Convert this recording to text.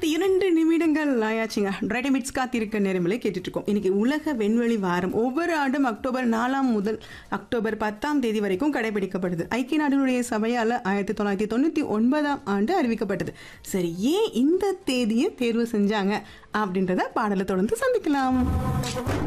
22 நிமிடங்கள் ஆயாச்சுங்க. டிரைடே மிட்ஸ் காத்திருக்க நேரமில்லை கேட்டுட்டு இருக்கோம். இன்னைக்கு உலக விண்வெளி வாரம் ஒவ்வொரு ஆண்டும் அக்டோபர் 4 முதல் அக்டோபர் 10 வரைக்கும் கடைபிடிக்கப்படுது. ஐக்கிய நாடுகளுடைய சபையால் 1999 அறிவிக்கப்பட்டது. சரி, ஏன் இந்த தேதியை தேர்வு செஞ்சாங்க அப்படின்றத பாடலை தொடர்ந்து சந்திக்கலாம்.